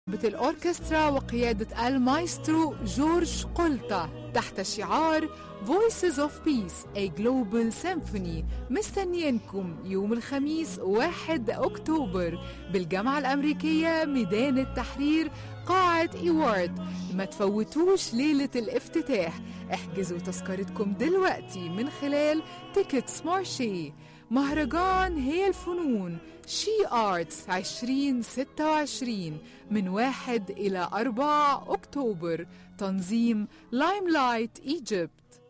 الأوركسترا وقيادة المايسترو جورج قلطة تحت شعار Voices of Peace A Global Symphony. مستنيينكم يوم الخميس 1 أكتوبر بالجامعة الأمريكية ميدان التحرير قاعة إيوارد. ما تفوتوش ليلة الافتتاح، احجزوا تذكرتكم دلوقتي من خلال تيكتس مارشي. مهرجان هي الفنون شي آرتس 2026 من 1 إلى 4 أكتوبر. تنظيم لايم لايت إيجيبت.